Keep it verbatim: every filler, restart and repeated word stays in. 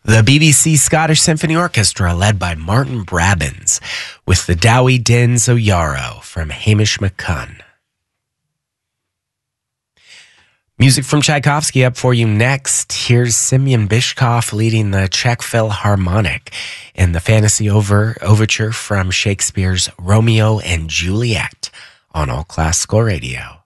The B B C Scottish Symphony Orchestra, led by Martin Brabbins, with the Dowie Dins o Yarrow from Hamish McCunn. Music from Tchaikovsky up for you next. Here's Semyon Bychkov leading the Czech Philharmonic in the Fantasy Over Overture from Shakespeare's Romeo and Juliet on All Classical Radio.